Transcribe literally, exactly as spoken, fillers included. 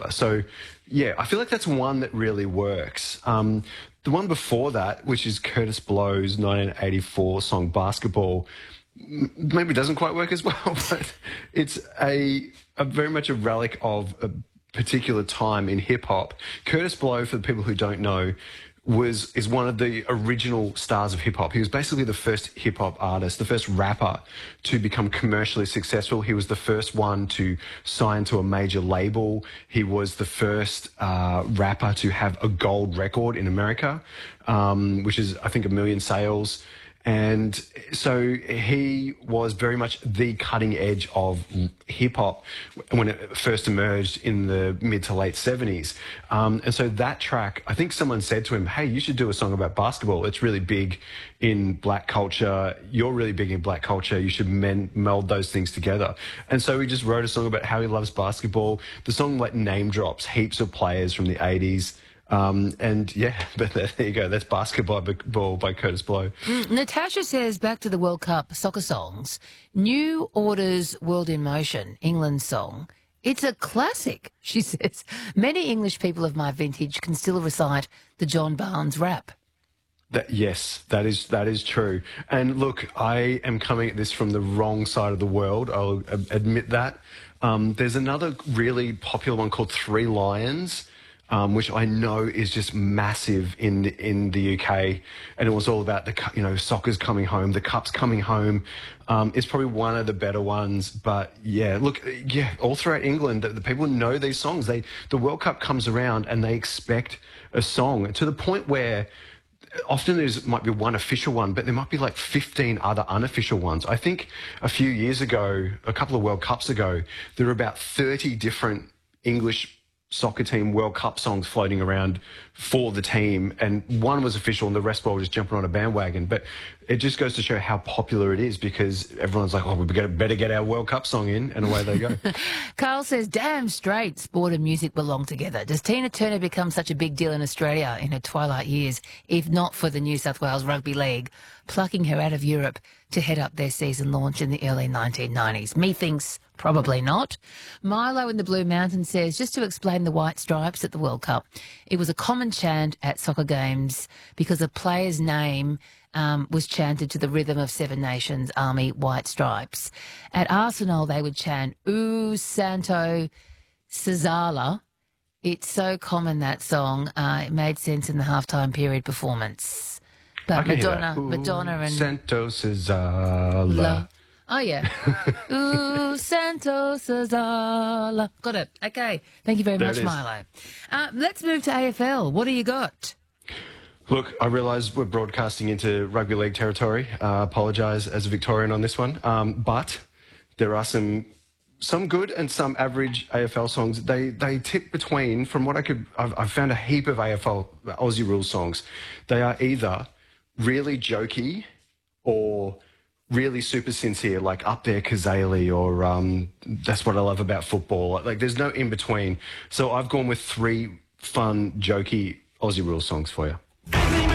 whatever. So, yeah, I feel like that's one that really works. Um, the one before that, which is Curtis Blow's nineteen eighty-four song Basketball, maybe doesn't quite work as well, but it's a, a very much a relic of a particular time in hip hop. Curtis Blow, for the people who don't know, was is one of the original stars of hip hop. He was basically the first hip hop artist, the first rapper to become commercially successful. He was the first one to sign to a major label. He was the first uh, rapper to have a gold record in America, um, which is, I think, a million sales. And so he was very much the cutting edge of hip hop when it first emerged in the mid to late seventies. Um, and so that track, I think someone said to him, hey, you should do a song about basketball. It's really big in black culture. You're really big in black culture. You should men- meld those things together. And so he just wrote a song about how he loves basketball. The song like name drops heaps of players from the eighties. Um, and yeah, but there you go. That's Basketball Ball by Curtis Blow. Mm, Natasha says, back to the World Cup soccer songs, New Order's World in Motion, England's song. It's a classic, she says. Many English people of my vintage can still recite the John Barnes rap. That, yes, that is that is true. And look, I am coming at this from the wrong side of the world. I'll admit that. Um, there's another really popular one called Three Lions, Um, which I know is just massive in the, in the U K, and it was all about the you know soccer's coming home, the cup's coming home. Um, it's probably one of the better ones, but yeah, look, yeah, all throughout England, the, the people know these songs. They the World Cup comes around and they expect a song to the point where often there might be one official one, but there might be like fifteen other unofficial ones. I think a few years ago, a couple of World Cups ago, there were about thirty different English soccer team World Cup songs floating around for the team, and one was official and the rest were just jumping on a bandwagon. But it just goes to show how popular it is, because everyone's like, oh, we better get our World Cup song in, and away they go. Carl says, damn straight, sport and music belong together. Does Tina Turner become such a big deal in Australia in her twilight years, if not for the New South Wales Rugby League plucking her out of Europe to head up their season launch in the early nineteen nineties? Me thinks probably not. Milo in the Blue Mountain says, just to explain the white stripes at the World Cup, it was a common chant at soccer games because a player's name um, was chanted to the rhythm of Seven Nations Army White Stripes. At Arsenal, they would chant, Ooh, Santo Cesala. It's so common, that song. Uh, it made sense in the halftime period performance. But Madonna, Ooh, Madonna and Santo Cesala. La. Oh, yeah. Ooh, Santo Cesala. Got it. Okay. Thank you very There much, it is. Milo. Uh, let's move to A F L. What do you got? Look, I realise we're broadcasting into rugby league territory. I uh, apologise as a Victorian on this one. Um, but there are some some good and some average A F L songs. They they tip between, from what I could, I've, I've found a heap of A F L Aussie Rules songs. They are either really jokey or really super sincere, like Up There Kazali, or um, That's What I Love About Football. Like, there's no in between. So I've gone with three fun, jokey Aussie Rules songs for you.